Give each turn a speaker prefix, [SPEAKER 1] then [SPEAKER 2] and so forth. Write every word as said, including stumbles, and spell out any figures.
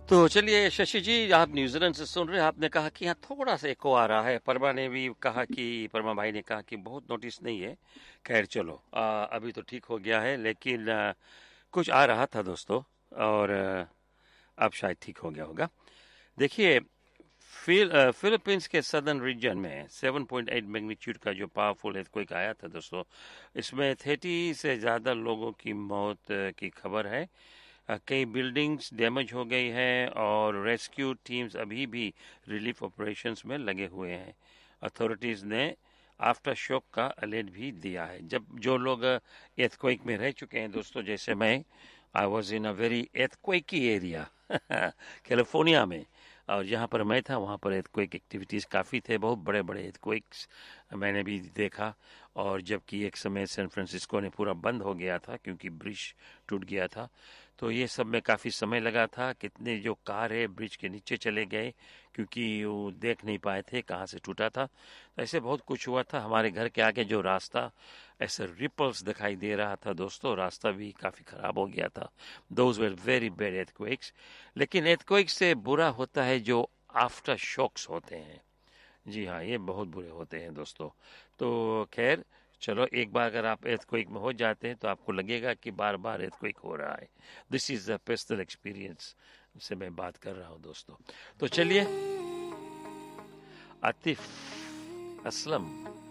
[SPEAKER 1] तो चलिए शशि जी, आप न्यूजीलैंड से सुन रहे हैं। आपने कहा कि यहाँ थोड़ा सा एको आ रहा है। परमा ने भी कहा कि परमा भाई ने कहा कि बहुत नोटिस नहीं है। खैर चलो, आ, अभी तो ठीक हो गया है, लेकिन आ, कुछ आ रहा था दोस्तों। और आ, अब शायद ठीक हो गया होगा। देखिए, फिल अ, फिलीपींस के सदर्न रीजन में सेवन पॉइंट एट मैग्नीट्यूड का जो पावरफुल earthquake आया था दोस्तों, इसमें थर्टी से ज़्यादा लोगों की मौत अ, की खबर है। अ, कई बिल्डिंग्स डैमेज हो गई हैं और रेस्क्यू टीम्स अभी भी रिलीफ ऑपरेशंस में लगे हुए हैं। अथॉरिटीज़ ने आफ्टर शॉक का अलर्ट भी दिया है। जब जो लोग एर्थक्वेक में रह चुके हैं दोस्तों, जैसे मैं, I was in a very एर्थक्वेकी area California में। और जहाँ पर मैं था वहाँ पर एर्थक्वेक एक्टिविटीज़ काफ़ी थे, बहुत बड़े बड़े एर्थक्वेक्स मैंने भी देखा। और जबकि एक समय सैन फ्रांसिस्को ने पूरा बंद हो गया था क्योंकि ब्रिज टूट गया था। तो ये सब में काफ़ी समय लगा था। कितने जो कार है ब्रिज के नीचे चले गए क्योंकि वो देख नहीं पाए थे कहाँ से टूटा था। ऐसे बहुत कुछ हुआ था। हमारे घर के आगे जो रास्ता, ऐसे रिपल्स दिखाई दे रहा था दोस्तों, रास्ता भी काफ़ी ख़राब हो गया था। Those were very bad earthquakes। लेकिन earthquakes से बुरा होता है जो आफ्टर शॉक्स होते हैं। जी हाँ, ये बहुत बुरे होते हैं दोस्तों। तो खैर चलो, एक बार अगर आप earthquake में हो जाते हैं तो आपको लगेगा कि बार बार earthquake हो रहा है। This is the personal experience से मैं बात कर रहा हूँ दोस्तों। तो चलिए, आतिफ असलम